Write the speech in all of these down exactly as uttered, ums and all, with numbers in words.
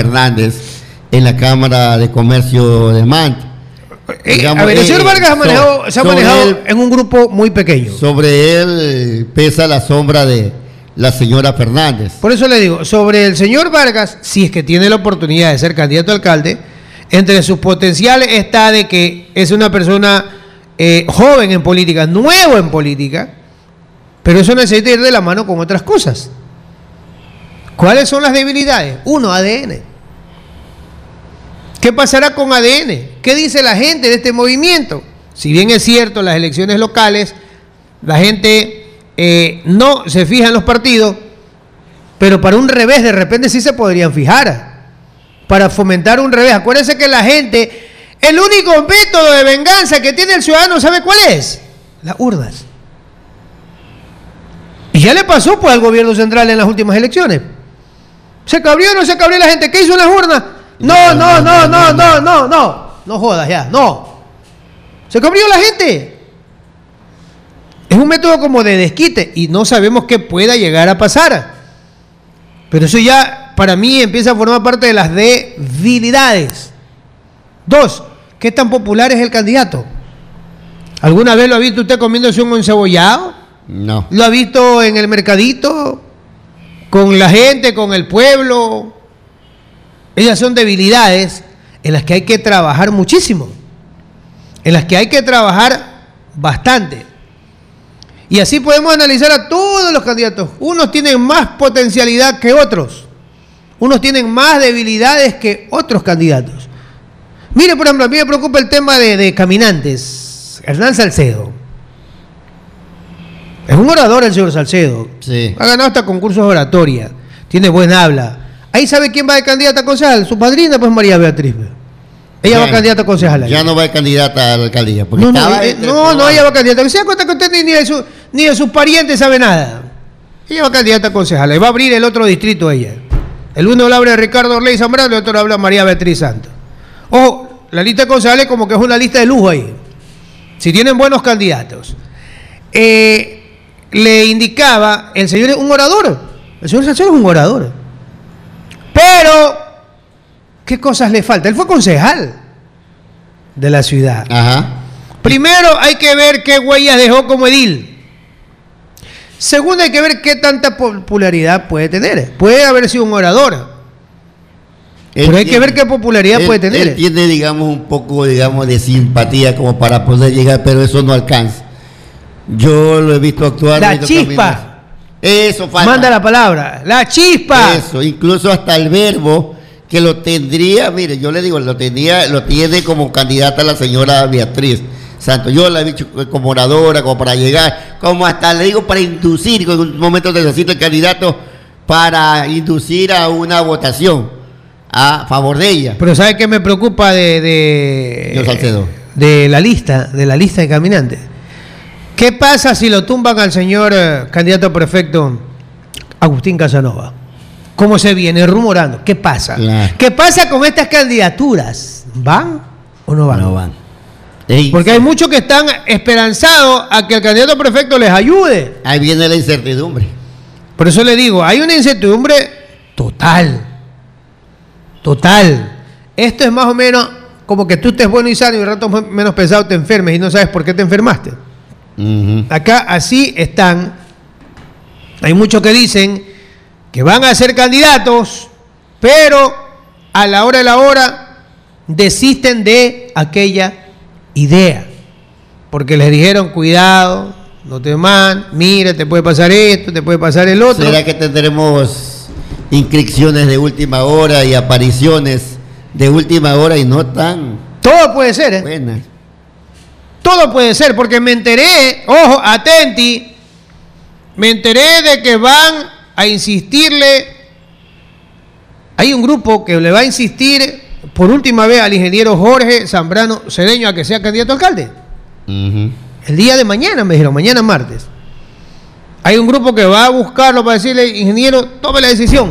Fernández en la Cámara de Comercio de Manta. Eh, Digamos, a ver, el señor Vargas eh, ha manejado, so, se ha manejado él, en un grupo muy pequeño. Sobre él pesa la sombra de la señora Fernández. Por eso le digo, sobre el señor Vargas, si es que tiene la oportunidad de ser candidato a alcalde, entre sus potenciales está de que es una persona eh, joven en política, nuevo en política, pero eso necesita ir de la mano con otras cosas. ¿Cuáles son las debilidades? Uno, A D N. ¿Qué pasará con A D N? ¿Qué dice la gente de este movimiento? Si bien es cierto, las elecciones locales, la gente eh, no se fija en los partidos, pero para un revés de repente sí se podrían fijar, para fomentar un revés. Acuérdense que la gente, el único método de venganza que tiene el ciudadano, ¿sabe cuál es? Las urnas. Y ya le pasó pues al gobierno central en las últimas elecciones. ¿Se cabrió o no se cabrió la gente? ¿Qué hizo en las urnas? No, no, no, no, no, no, no. No jodas ya, no. ¿Se cabrió la gente? Es un método como de desquite y no sabemos qué pueda llegar a pasar. Pero eso ya para mí empieza a formar parte de las debilidades. Dos, ¿qué tan popular es el candidato? ¿Alguna vez lo ha visto usted comiéndose un encebollado? No. ¿Lo ha visto en el mercadito? ¿Con la gente, con el pueblo? Ellas son debilidades en las que hay que trabajar muchísimo, en las que hay que trabajar bastante. Y así podemos analizar a todos los candidatos. Unos tienen más potencialidad que otros. Unos tienen más debilidades que otros candidatos. Mire, por ejemplo, a mí me preocupa el tema de, de caminantes. Hernán Salcedo. Es un orador el señor Salcedo. Sí. Ha ganado hasta concursos de oratoria. Tiene buen habla. Ahí sabe quién va de candidata a concejal. Su padrina, pues María Beatriz. Ella bueno, va candidata a concejal. Ahí. Ya no va de candidata a la alcaldía. No, no, eh, no, no, ella va candidata. Se da cuenta que usted ni de, su, ni de sus parientes sabe nada. Ella va candidata a concejal. Y va a abrir el otro distrito ella. El uno lo abre Ricardo Orley Zambrano y el otro lo habla María Beatriz Santos. Ojo, la lista de concejales como que es una lista de lujo ahí. Si tienen buenos candidatos. Eh, le indicaba, el señor es un orador. El señor Salcedo es un orador. Pero, ¿qué cosas le falta? Él fue concejal de la ciudad. Ajá. Primero hay que ver qué huellas dejó como edil. Segundo hay que ver qué tanta popularidad puede tener. Puede haber sido un orador. Él pero hay tiene, que ver qué popularidad él, puede tener. Él tiene, digamos, un poco, digamos, de simpatía como para poder llegar, pero eso no alcanza. Yo lo he visto actuar. La chispa. Eso falta. Manda la palabra. La chispa. Eso, incluso hasta el verbo que lo tendría, mire, yo le digo, lo tenía, lo tiene como candidata la señora Beatriz Santos. Yo la he dicho como oradora, como para llegar, como hasta le digo para inducir, en un momento necesito el candidato para inducir a una votación a favor de ella. Pero ¿sabe qué me preocupa de, de, Yo Salcedo. de la lista, de la lista de caminantes? ¿Qué pasa si lo tumban al señor eh, candidato a prefecto Agustín Casanova? ¿Cómo se viene rumorando? ¿Qué pasa? Claro. ¿Qué pasa con estas candidaturas? ¿Van o no van? No van. Porque hay muchos que están esperanzados a que el candidato a prefecto les ayude. Ahí viene la incertidumbre. Por eso le digo, hay una incertidumbre total. Total. Esto es más o menos como que tú estés bueno y sano y un rato menos pesado te enfermes y no sabes por qué te enfermaste. Uh-huh. Acá así están. Hay muchos que dicen que van a ser candidatos, pero a la hora de la hora desisten de aquella idea, porque les dijeron cuidado, no te man, mira, te puede pasar esto, te puede pasar el otro. ¿Será que tendremos inscripciones de última hora y apariciones de última hora y no tan todo puede ser, ¿eh? buenas? Todo puede ser, porque me enteré, ojo, atenti, me enteré de que van a insistirle, hay un grupo que le va a insistir por última vez al ingeniero Jorge Zambrano Cedeño a que sea candidato a alcalde. Uh-huh. El día de mañana, me dijeron, mañana martes. Hay un grupo que va a buscarlo para decirle, ingeniero, tome la decisión.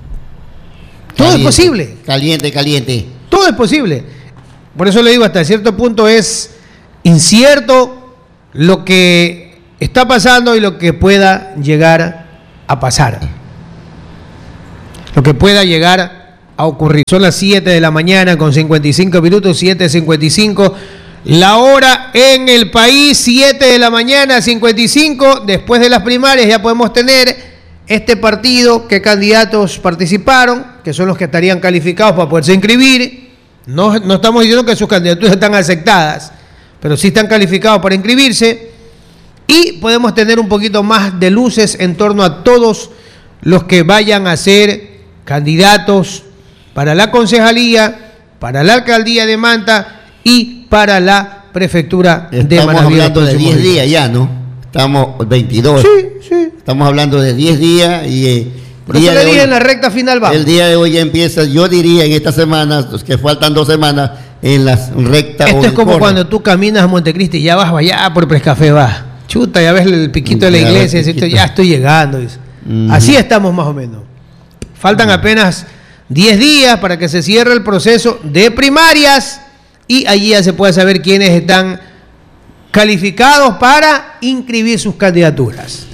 Todo caliente, es posible. Caliente, caliente. Todo es posible. Por eso le digo, hasta cierto punto es incierto lo que está pasando y lo que pueda llegar a pasar. Lo que pueda llegar a ocurrir. Son las siete de la mañana con cincuenta y cinco minutos, siete cincuenta y cinco. La hora en el país, siete de la mañana, cincuenta y cinco. Después de las primarias ya podemos tener este partido, qué candidatos participaron, que son los que estarían calificados para poderse inscribir. No, no estamos diciendo que sus candidaturas están aceptadas, pero sí están calificados para inscribirse. Y podemos tener un poquito más de luces en torno a todos los que vayan a ser candidatos para la concejalía, para la alcaldía de Manta y para la prefectura de Manaví. Estamos hablando de diez días ya, ¿no? Estamos veintidós. Sí, sí. Estamos hablando de diez días y... Eh, Por eso le dije en la recta final vamos. El día de hoy ya empieza, yo diría en esta semana, que faltan dos semanas, en las rectas. Esto es como corre. Cuando tú caminas a Montecristi y ya vas allá por Prescafé, vas. Chuta, ya ves el piquito de la iglesia, y dices, ya estoy llegando. Uh-huh. Así estamos más o menos. Faltan uh-huh. apenas diez días para que se cierre el proceso de primarias y allí ya se puede saber quiénes están calificados para inscribir sus candidaturas.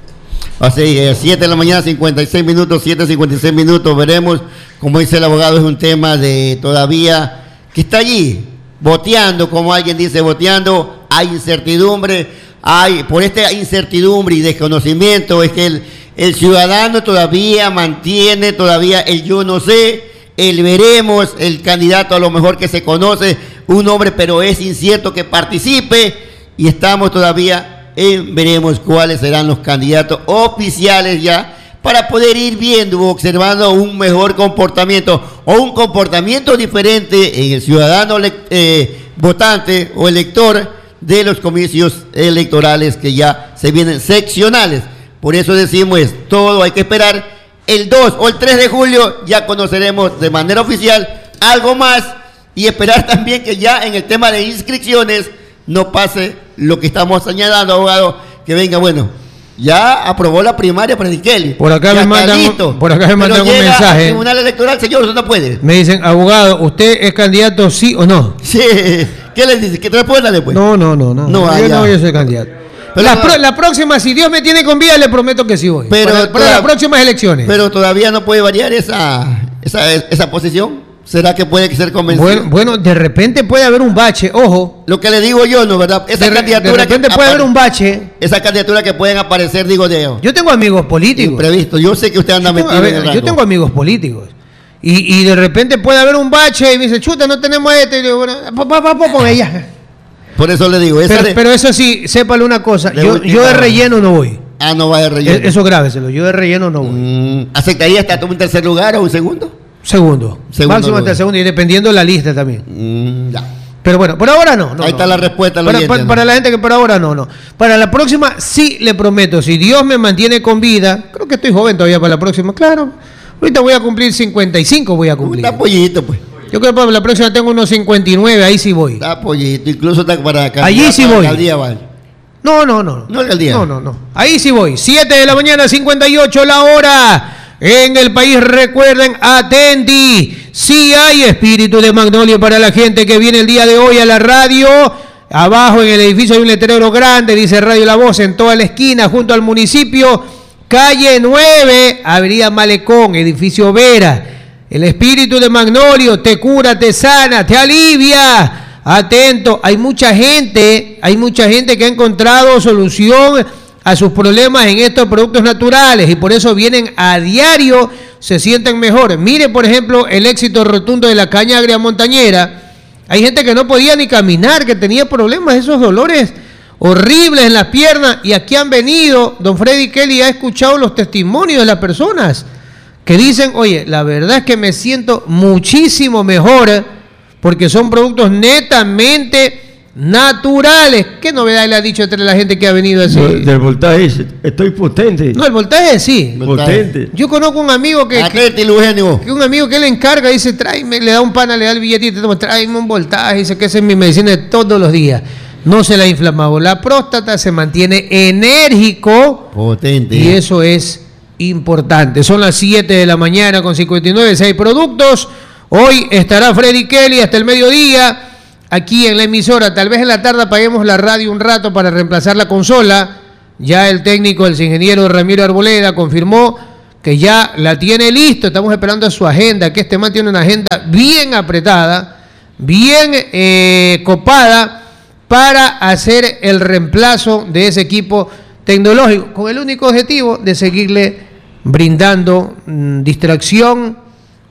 Así, siete de la mañana, cincuenta y seis minutos, siete cincuenta y seis minutos, veremos, como dice el abogado, es un tema de todavía que está allí, boteando, como alguien dice, boteando, hay incertidumbre. Hay, por esta incertidumbre y desconocimiento es que el, el ciudadano todavía mantiene todavía el yo no sé, el veremos, el candidato a lo mejor que se conoce, un hombre pero es incierto que participe y estamos todavía en veremos cuáles serán los candidatos oficiales ya para poder ir viendo, observando un mejor comportamiento o un comportamiento diferente en el ciudadano eh, votante o elector de los comicios electorales que ya se vienen seccionales. Por eso decimos, es, todo hay que esperar. El dos o el tres de julio ya conoceremos de manera oficial algo más y esperar también que ya en el tema de inscripciones no pase lo que estamos señalando, abogado, que venga, bueno, ya aprobó la primaria para Kelly. Por acá me mandan, por acá me mandan un mensaje. El Tribunal Electoral, señor, usted no puede. Me dicen, abogado, ¿usted es candidato sí o no? Sí. ¿Qué les dice? ¿Que respóndale, pues? No, no, no, no. no yo no voy a ser candidato. Pero la, pro, la próxima, si Dios me tiene con vida, le prometo que sí voy. Pero para, para las próximas elecciones. Pero todavía no puede variar esa, esa, esa posición. ¿Será que puede ser convencido? Bueno, bueno, de repente puede haber un bache, ojo. Lo que le digo yo, ¿no? ¿Verdad? Esa de, candidatura de repente que puede haber un bache. Esa candidatura que pueden aparecer, digo yo. Yo tengo amigos políticos. Imprevisto. Yo sé que usted anda metido en el rango. Yo tengo amigos políticos. Y, y de repente puede haber un bache y me dice, chuta, no tenemos este. Y digo, bueno, papá, papá, con ella. Por eso le digo. Pero, de, pero eso sí, sépalo una cosa. Yo, yo de relleno no voy. Ah, no va de relleno. Eso grábeselo. Yo de relleno no voy. Mm, ¿Aceptaría hasta un tercer lugar o un segundo? Segundo. segundo Máximo hasta el segundo y dependiendo de la lista también. Mm, ya. Pero bueno, por ahora no. no Ahí no. está la respuesta. Para, oyente, para, ¿no? para la gente que por ahora no, no. Para la próxima sí le prometo, si Dios me mantiene con vida, creo que estoy joven todavía para la próxima, claro. Ahorita voy a cumplir cincuenta y cinco, voy a cumplir. Está pollito, pues. Yo creo que para la próxima tengo unos cincuenta y nueve, ahí sí voy. Está pollito, incluso está para acá. Allí sí voy. Al día, vale. No, no, no. No al día. No, no, no. Ahí sí voy. siete de la mañana, cincuenta y ocho la hora. En el país, recuerden, atenti, sí hay espíritu de Magnolia para la gente que viene el día de hoy a la radio. Abajo en el edificio hay un letrero grande, dice Radio La Voz, en toda la esquina, junto al municipio, calle nueve, Avenida Malecón, edificio Vera. El espíritu de Magnolio te cura, te sana, te alivia. Atento, hay mucha gente, hay mucha gente que ha encontrado solución a sus problemas en estos productos naturales y por eso vienen a diario, se sienten mejor. Mire, por ejemplo, el éxito rotundo de la caña agria montañera. Hay gente que no podía ni caminar, que tenía problemas, esos dolores horribles en las piernas, y aquí han venido, don Freddy Kelly ha escuchado los testimonios de las personas que dicen, oye, la verdad es que me siento muchísimo mejor porque son productos netamente naturales. ¿Qué novedad le ha dicho entre la gente que ha venido así? No, del voltaje, estoy potente. No, el voltaje sí. Potente. Yo conozco un amigo que, que, que un amigo que le encarga, dice, tráeme, le da un pana, le da el billetito, tráeme un voltaje, dice que esa es mi medicina de todos los días. No se la ha inflamado la próstata, se mantiene enérgico. Potente. Y eso es importante. Son las siete de la mañana con cincuenta y nueve, seis productos. Hoy estará Freddy Kelly hasta el mediodía aquí en la emisora. Tal vez en la tarde apaguemos la radio un rato para reemplazar la consola. Ya el técnico, el ingeniero Ramiro Arboleda, confirmó que que ya la tiene listo, estamos esperando su agenda, que este man tiene una agenda bien apretada, bien eh, copada, para hacer el reemplazo de ese equipo tecnológico, con el único objetivo de seguirle brindando mmm, distracción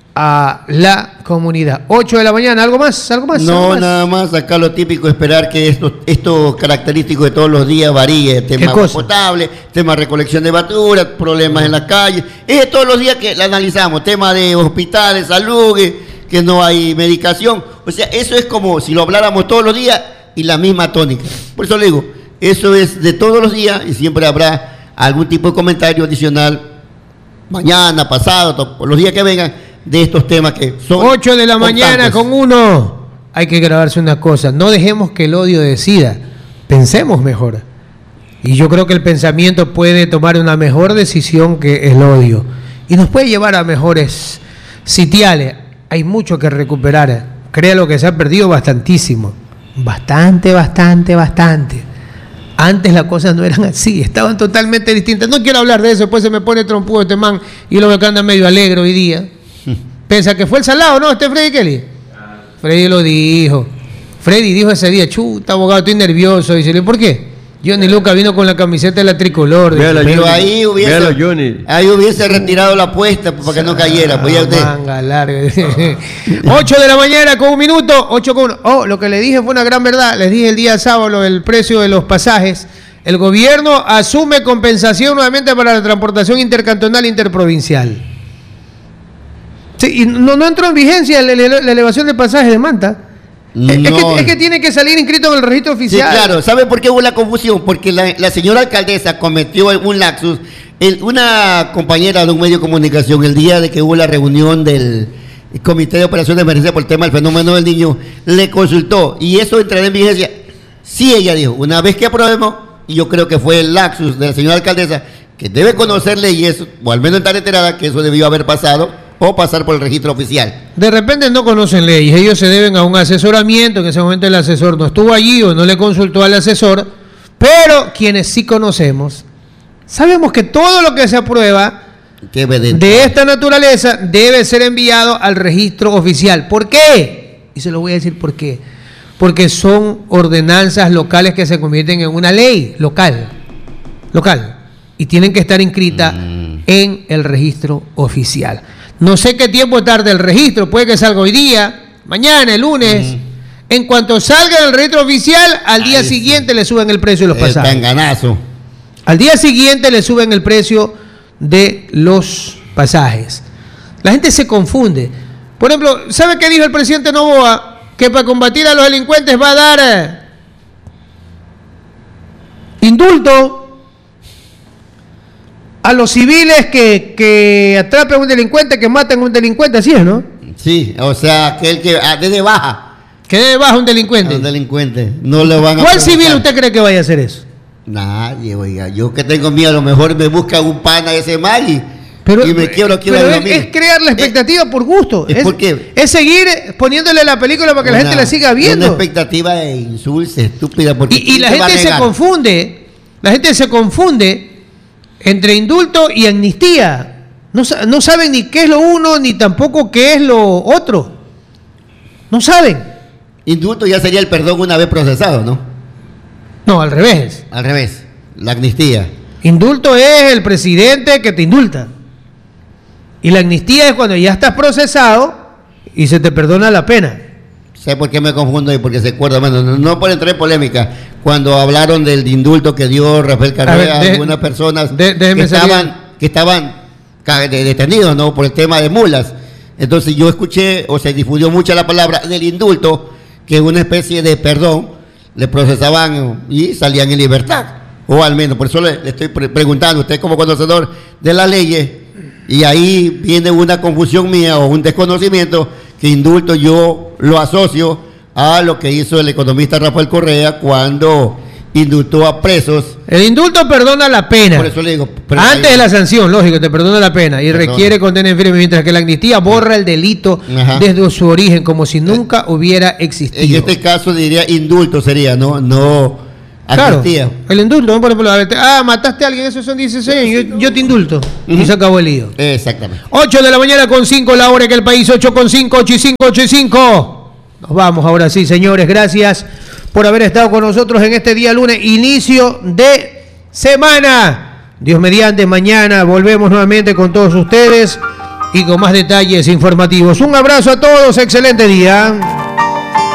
a la comunidad. ocho de la mañana, ¿algo más? ¿Algo más? No, ¿Algo más? nada más, acá lo típico, esperar que esto, esto característico de todos los días varíe, tema agua potable, tema recolección de basura, problemas en la calle, es de todos los días que la analizamos, tema de hospitales, salud, que no hay medicación, o sea, eso es como si lo habláramos todos los días y la misma tónica. Por eso le digo, eso es de todos los días y siempre habrá algún tipo de comentario adicional, mañana, pasado, por los días que vengan, de estos temas que son ocho de la mañana con uno. Hay que grabarse una cosa, no dejemos que el odio decida, pensemos mejor. Y yo creo que el pensamiento puede tomar una mejor decisión que el odio. Y nos puede llevar a mejores sitiales. Hay mucho que recuperar. Créalo que se ha perdido bastantísimo. Bastante, bastante, bastante. Antes las cosas no eran así, estaban totalmente distintas. No quiero hablar de eso, después se me pone trompudo este man y lo veo que anda medio alegre hoy día. Pensa que fue el salado, ¿no? Este Freddy Kelly. Freddy lo dijo. Freddy dijo ese día, chuta, abogado, estoy nervioso. Dice, ¿por qué? Johnny Luca vino con la camiseta de la tricolor. Véalo, pero Johnny. ahí hubiese, Véalo, Johnny. ahí hubiese retirado la apuesta para que no cayera. Pues ya usted. Manga larga. ocho de la mañana con un minuto. ocho con uno. Oh, lo que le dije fue una gran verdad. Les dije el día sábado el precio de los pasajes. El gobierno asume compensación nuevamente para la transportación intercantonal e interprovincial. Sí, y no, no entró en vigencia la, la, la elevación de pasajes de Manta. No. Es, que, es que tiene que salir inscrito en el registro oficial. Sí, claro. ¿Sabe por qué hubo la confusión? Porque la, la señora alcaldesa cometió un lapsus. El, una compañera de un medio de comunicación, el día de que hubo la reunión del Comité de Operaciones de Emergencia por el tema del fenómeno del niño, le consultó. Y eso entrará en vigencia. Sí, ella dijo, una vez que aprobemos, y yo creo que fue el lapsus de la señora alcaldesa, que debe conocer leyes, o al menos estar enterada que eso debió haber pasado, o pasar por el registro oficial. De repente no conocen leyes, ellos se deben a un asesoramiento, en ese momento el asesor no estuvo allí o no le consultó al asesor, pero quienes sí conocemos, sabemos que todo lo que se aprueba de esta naturaleza debe ser enviado al registro oficial. ¿Por qué? Y se lo voy a decir por qué. Porque son ordenanzas locales que se convierten en una ley local, local, y tienen que estar inscritas mm. en el registro oficial. No sé qué tiempo tarda el registro, puede que salga hoy día, mañana, el lunes. Mm. En cuanto salga del registro oficial, al día Ay, siguiente sí. le suben el precio de los pasajes. El tanganazo. Al día siguiente le suben el precio de los pasajes. La gente se confunde. Por ejemplo, ¿sabe qué dijo el presidente Noboa? Que para combatir a los delincuentes va a dar eh, indulto a los civiles que, que atrapen a un delincuente, que maten a un delincuente, así es, ¿no? Sí, o sea, que el que ah, desde baja. Que desde baja un delincuente. A un delincuente. No le van a ¿Cuál civil usted cree que vaya a hacer eso? Nadie, oiga. Yo que tengo miedo, a lo mejor me busca un pana ese mal y, pero, y me quiero, quiero pero es, es crear la expectativa es, por gusto. Es, es, porque es seguir poniéndole la película para que una, la gente la siga viendo. Una expectativa de insulsa, estúpida. Porque y, y la gente se confunde. La gente se confunde entre indulto y amnistía. No, no saben ni qué es lo uno, ni tampoco qué es lo otro. No saben. Indulto ya sería el perdón una vez procesado, ¿no? No, al revés. Al revés, la amnistía. Indulto es el presidente que te indulta. Y la amnistía es cuando ya estás procesado y se te perdona la pena. ¿Sé por qué me confundo y por qué se acuerda? Bueno, no, no por entrar en polémica. Cuando hablaron del indulto que dio Rafael Carrera a, a algunas personas de, que, estaban, que estaban detenidos, ¿no? Por el tema de mulas. Entonces yo escuché, o se difundió mucho la palabra del indulto, que es una especie de perdón, le procesaban y salían en libertad. O al menos, por eso le, le estoy pre preguntando, usted como conocedor de las leyes, y ahí viene una confusión mía o un desconocimiento, que indulto yo lo asocio a lo que hizo el economista Rafael Correa cuando indultó a presos. El indulto perdona la pena. Por eso le digo. Antes ahí, de la sanción, lógico, te perdona la pena y perdona. Requiere condena en firme, mientras que la amnistía borra el delito Ajá. desde su origen, como si nunca hubiera existido. En este caso diría indulto sería, no, no Claro, Amnistía. el indulto, ¿no? Por ejemplo, a ver, te- ah, mataste a alguien, esos son dieciséis años, yo, yo te indulto. Y se acabó el lío. Exactamente. ocho de la mañana con cinco, la hora que el país, ocho con cinco, ocho y cinco, ocho y cinco. Nos vamos ahora sí, señores, gracias por haber estado con nosotros en este día lunes, inicio de semana. Dios mediante, mañana volvemos nuevamente con todos ustedes y con más detalles informativos. Un abrazo a todos, excelente día.